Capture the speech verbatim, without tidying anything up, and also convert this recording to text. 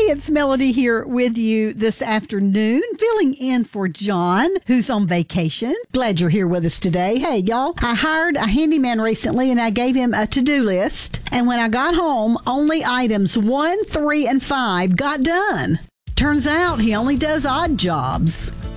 it's Melody here with you this afternoon, filling in for John, who's on vacation. Glad you're here with us today. Hey, y'all, I hired a handyman recently, and I gave him a to-do list. And when I got home, only items one, three, and five got done. Turns out he only does odd jobs.